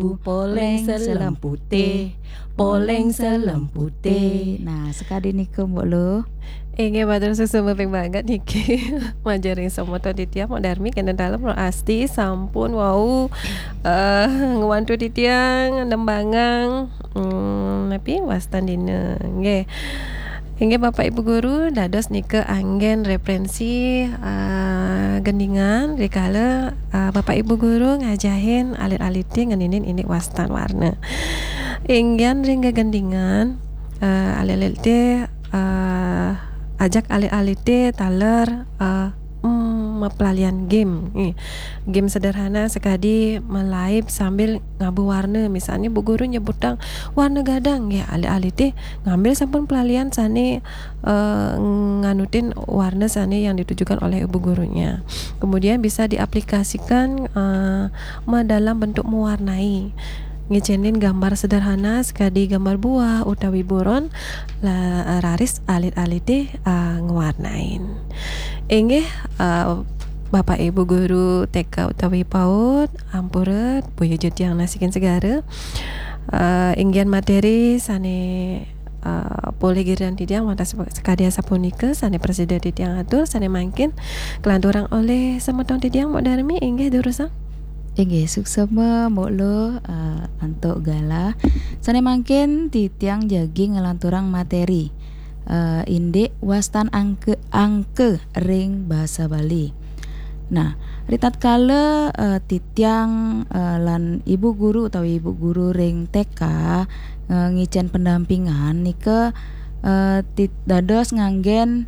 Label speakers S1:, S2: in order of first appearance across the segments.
S1: poleng selempute, poleng selempute.
S2: Nah, sekali nika mbok lo.
S1: Inge batur susu mepeng banget niki. Majaring somoto ditya Darmi kena dalam lo asti sampun wau ngwantu ditya nembangang tapi wastan dina nggih. Inge Bapak Ibu Guru dados nike anggen referensi gendingan rikala Bapak Ibu Guru ngajahin alit-aliti ngeninin ini wastan warna. Inggen ring gendingan alit-aliti ajak alit-aliti taler pelalian game game sederhana sekadi melaib sambil ngabu warna. Misalnya Bu Guru nyebutang warna gadang ya alih-alih ngambil sampun pelalian sani nganutin warna sani yang ditujukan oleh ibu gurunya. Kemudian bisa diaplikasikan dalam bentuk mewarnai, ngejenin gambar sederhana sekadi gambar buah utawi buron raris alit-aliti ngewarnain. Inggih Bapak Ibu Guru TK utawi PAUD ampuret Buya Jutyang nasikin segara inggian materi sane boleh giran tidiang mantas sekadia sapunika sane presiden tidiang atur sane mangkin kelanturang oleh semetong tidiang Mbok Darmi inggih durusang.
S2: Inggih suksema mbok lo antuk gala sane mangkin titiang jagi ngelanturang materi indik wastan angke ring bahasa Bali. Nah, ritat kala titiang lan ibu guru atau ibu guru ring TK ngicen pendampingan nika dados nganggen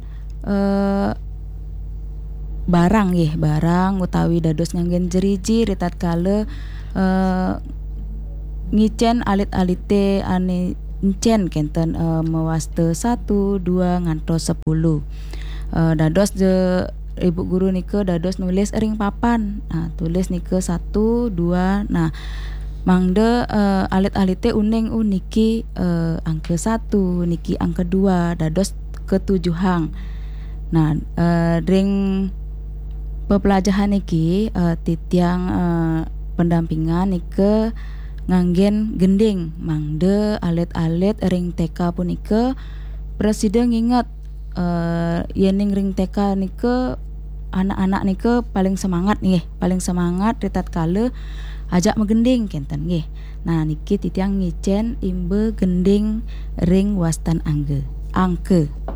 S2: barang utawi dados nganggen jeriji ritat kala ngicen alit-alite ane encen kenten mewaste 1, 2 ngantos 10. Dados de ibu guru nika dados nulis ring papan. Tulis nika 1, 2. Nah, mangde alit-alite uning niki angka 1, niki angka 2, dados ke-7 hang. Nah, ring pepelajaran niki titiang pendampingan nika nganggen gending mangde alit-alit ring TK punika presiden nginget yening ring TK nika anak-anak nika paling semangat ritat kala ajak megending kenten nggih. Nah niki titiang ngicen imbe gending ring wastan angke.